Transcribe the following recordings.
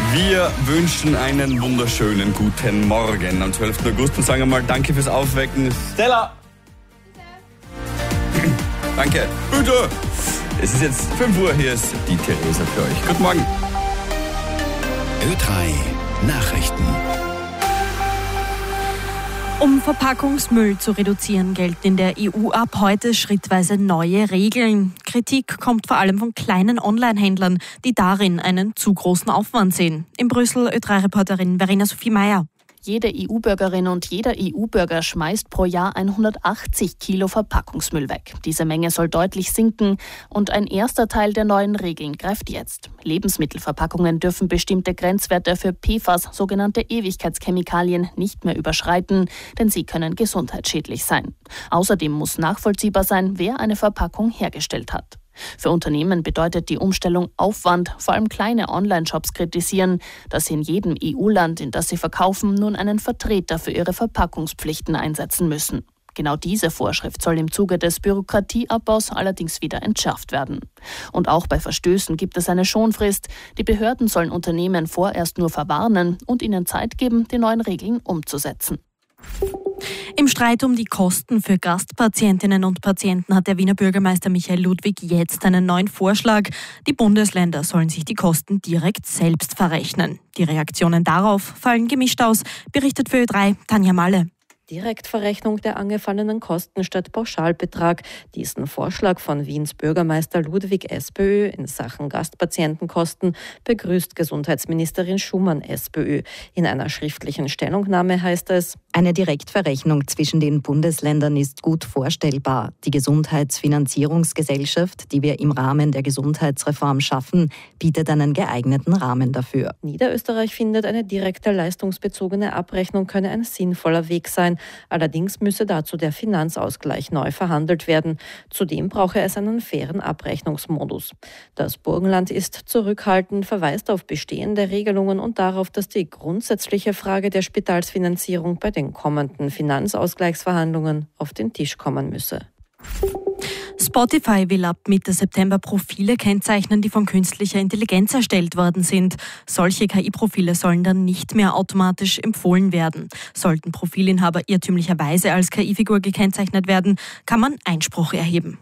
Wir wünschen einen wunderschönen guten Morgen am 12. August und sagen einmal Danke fürs Aufwecken. Stella! Bitte. Danke. Bitte! Es ist jetzt 5 Uhr, hier ist die Theresa für euch. Guten Morgen. Ö3 Nachrichten. Um Verpackungsmüll zu reduzieren, gelten in der EU ab heute schrittweise neue Regeln. Kritik kommt vor allem von kleinen Online-Händlern, die darin einen zu großen Aufwand sehen. In Brüssel Ö3-Reporterin Verena Sophie Meyer. Jede EU-Bürgerin und jeder EU-Bürger schmeißt pro Jahr 180 Kilo Verpackungsmüll weg. Diese Menge soll deutlich sinken und ein erster Teil der neuen Regeln greift jetzt. Lebensmittelverpackungen dürfen bestimmte Grenzwerte für PFAS, sogenannte Ewigkeitschemikalien, nicht mehr überschreiten, denn sie können gesundheitsschädlich sein. Außerdem muss nachvollziehbar sein, wer eine Verpackung hergestellt hat. Für Unternehmen bedeutet die Umstellung Aufwand. Vor allem kleine Online-Shops kritisieren, dass sie in jedem EU-Land, in das sie verkaufen, nun einen Vertreter für ihre Verpackungspflichten einsetzen müssen. Genau diese Vorschrift soll im Zuge des Bürokratieabbaus allerdings wieder entschärft werden. Und auch bei Verstößen gibt es eine Schonfrist. Die Behörden sollen Unternehmen vorerst nur verwarnen und ihnen Zeit geben, die neuen Regeln umzusetzen. Im Streit um die Kosten für Gastpatientinnen und Patienten hat der Wiener Bürgermeister Michael Ludwig jetzt einen neuen Vorschlag. Die Bundesländer sollen sich die Kosten direkt selbst verrechnen. Die Reaktionen darauf fallen gemischt aus, berichtet für Ö3 Tanja Malle. Direktverrechnung der angefallenen Kosten statt Pauschalbetrag. Diesen Vorschlag von Wiens Bürgermeister Ludwig SPÖ in Sachen Gastpatientenkosten begrüßt Gesundheitsministerin Schumann SPÖ. In einer schriftlichen Stellungnahme heißt es: Eine Direktverrechnung zwischen den Bundesländern ist gut vorstellbar. Die Gesundheitsfinanzierungsgesellschaft, die wir im Rahmen der Gesundheitsreform schaffen, bietet einen geeigneten Rahmen dafür. Niederösterreich findet, eine direkte leistungsbezogene Abrechnung könne ein sinnvoller Weg sein. Allerdings müsse dazu der Finanzausgleich neu verhandelt werden. Zudem brauche es einen fairen Abrechnungsmodus. Das Burgenland ist zurückhaltend, verweist auf bestehende Regelungen und darauf, dass die grundsätzliche Frage der Spitalsfinanzierung bei den kommenden Finanzausgleichsverhandlungen auf den Tisch kommen müsse. Spotify will ab Mitte September Profile kennzeichnen, die von künstlicher Intelligenz erstellt worden sind. Solche KI-Profile sollen dann nicht mehr automatisch empfohlen werden. Sollten Profilinhaber irrtümlicherweise als KI-Figur gekennzeichnet werden, kann man Einspruch erheben.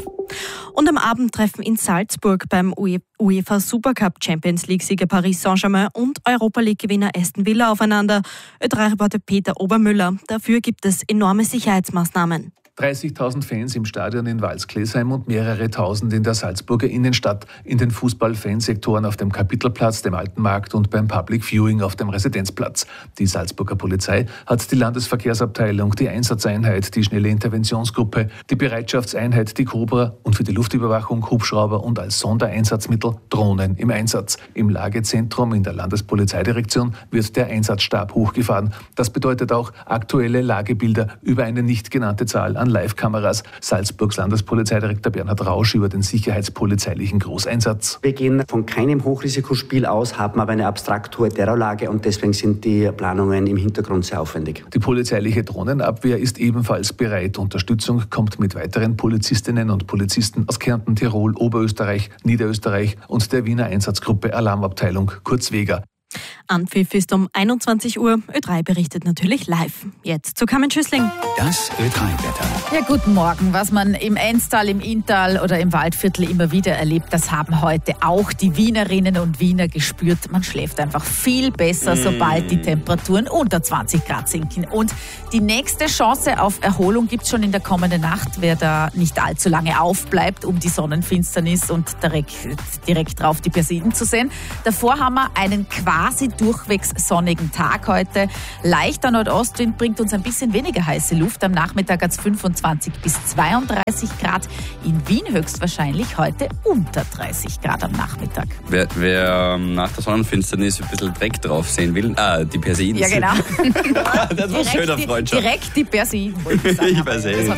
Und am Abendtreffen in Salzburg beim UEFA Supercup Champions League-Sieger Paris Saint-Germain und Europa League-Gewinner Aston Villa aufeinander. Ö3-Reporter Peter Obermüller. Dafür gibt es enorme Sicherheitsmaßnahmen. 30.000 Fans im Stadion in Walsklesheim und mehrere Tausend in der Salzburger Innenstadt, in den Fußball-Fansektoren auf dem Kapitelplatz, dem Alten Markt und beim Public Viewing auf dem Residenzplatz. Die Salzburger Polizei hat die Landesverkehrsabteilung, die Einsatzeinheit, die Schnelle Interventionsgruppe, die Bereitschaftseinheit, die Cobra und für die Luftüberwachung Hubschrauber und als Sondereinsatzmittel Drohnen im Einsatz. Im Lagezentrum in der Landespolizeidirektion wird der Einsatzstab hochgefahren. Das bedeutet auch aktuelle Lagebilder über eine nicht genannte Zahl an Live-Kameras. Salzburgs Landespolizeidirektor Bernhard Rausch über den sicherheitspolizeilichen Großeinsatz. Wir gehen von keinem Hochrisikospiel aus, haben aber eine abstrakt hohe Terrorlage und deswegen sind die Planungen im Hintergrund sehr aufwendig. Die polizeiliche Drohnenabwehr ist ebenfalls bereit. Unterstützung kommt mit weiteren Polizistinnen und Polizisten aus Kärnten, Tirol, Oberösterreich, Niederösterreich und der Wiener Einsatzgruppe Alarmabteilung, kurz WEGA. Anpfiff ist um 21 Uhr. Ö3 berichtet natürlich live. Jetzt zu Carmen Schüssling. Das Ö3-Wetter. Ja, guten Morgen. Was man im Enstal, im Inntal oder im Waldviertel immer wieder erlebt, das haben heute auch die Wienerinnen und Wiener gespürt. Man schläft einfach viel besser, sobald die Temperaturen unter 20 Grad sinken. Und die nächste Chance auf Erholung gibt es schon in der kommenden Nacht. Wer da nicht allzu lange aufbleibt, um die Sonnenfinsternis und direkt drauf die Persiden zu sehen. Davor haben wir einen quasi durchwegs sonnigen Tag heute. Leichter Nordostwind bringt uns ein bisschen weniger heiße Luft. Am Nachmittag hat es 25 bis 32 Grad. In Wien höchstwahrscheinlich heute unter 30 Grad am Nachmittag. Wer nach der Sonnenfinsternis ein bisschen Dreck drauf sehen will, die Persiden. Ja, genau. Das war schöner Freundschaft. Direkt die Persiden, wollte ich sagen. Ich weiß eh.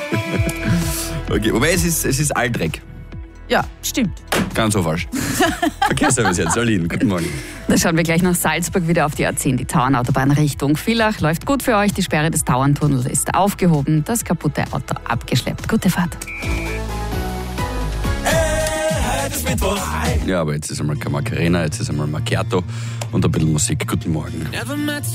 Okay, wobei es ist Alldreck. Ja, stimmt. Ganz so falsch. Verkehrsservice jetzt, Aline, guten Morgen. Da schauen wir gleich nach Salzburg wieder auf die A10. Die Tauernautobahn Richtung Villach läuft gut für euch. Die Sperre des Tauerntunnels ist aufgehoben. Das kaputte Auto abgeschleppt. Gute Fahrt. Hey, Mittwoch. Ja, aber jetzt ist einmal keine Macarena, jetzt ist einmal Macchiato und ein bisschen Musik. Guten Morgen.